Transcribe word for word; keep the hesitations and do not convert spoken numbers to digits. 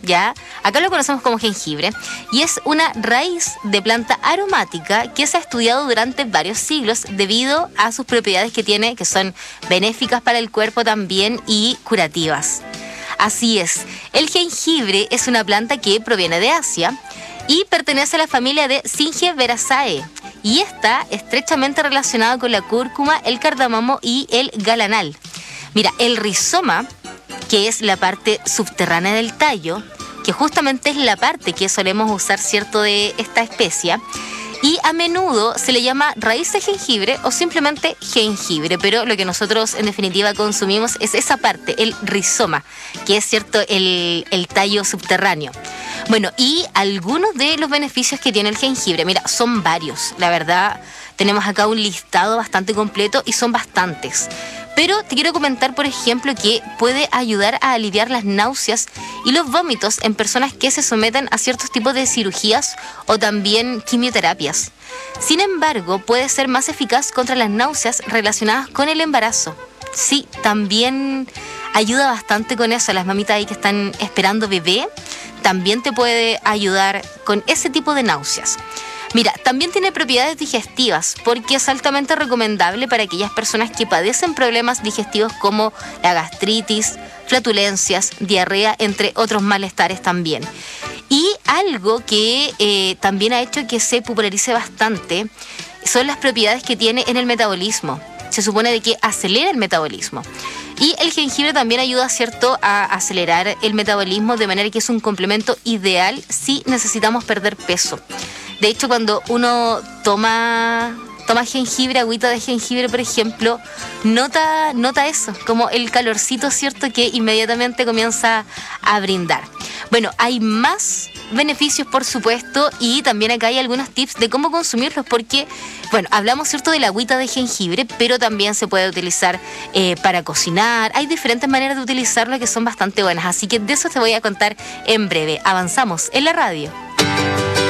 ¿ya? Acá lo conocemos como jengibre, y es una raíz de planta aromática que se ha estudiado durante varios siglos debido a sus propiedades que tiene, que son benéficas para el cuerpo también y curativas. Así es, el jengibre es una planta que proviene de Asia y pertenece a la familia de Zingiberaceae, y está estrechamente relacionada con la cúrcuma, el cardamomo y el galanal. Mira, el rizoma, que es la parte subterránea del tallo, que justamente es la parte que solemos usar, ¿cierto?, de esta especia, y a menudo se le llama raíz de jengibre o simplemente jengibre, pero lo que nosotros en definitiva consumimos es esa parte, el rizoma, que es, cierto, el, el tallo subterráneo. Bueno, y algunos de los beneficios que tiene el jengibre, mira, son varios, la verdad, tenemos acá un listado bastante completo y son bastantes. Pero te quiero comentar, por ejemplo, que puede ayudar a aliviar las náuseas y los vómitos en personas que se someten a ciertos tipos de cirugías o también quimioterapias. Sin embargo, puede ser más eficaz contra las náuseas relacionadas con el embarazo. Sí, también ayuda bastante con eso. Las mamitas ahí que están esperando bebé, también te puede ayudar con ese tipo de náuseas. Mira, también tiene propiedades digestivas porque es altamente recomendable para aquellas personas que padecen problemas digestivos como la gastritis, flatulencias, diarrea, entre otros malestares también. Y algo que eh, también ha hecho que se popularice bastante son las propiedades que tiene en el metabolismo. Se supone de que acelera el metabolismo. Y el jengibre también ayuda, ¿cierto?, a acelerar el metabolismo, de manera que es un complemento ideal si necesitamos perder peso. De hecho, cuando uno toma, toma jengibre, agüita de jengibre, por ejemplo, nota, nota eso, como el calorcito, ¿cierto?, que inmediatamente comienza a brindar. Bueno, hay más beneficios, por supuesto, y también acá hay algunos tips de cómo consumirlos, porque, bueno, hablamos, ¿cierto?, de la agüita de jengibre, pero también se puede utilizar eh, para cocinar. Hay diferentes maneras de utilizarlo que son bastante buenas, así que de eso te voy a contar en breve. Avanzamos en la radio.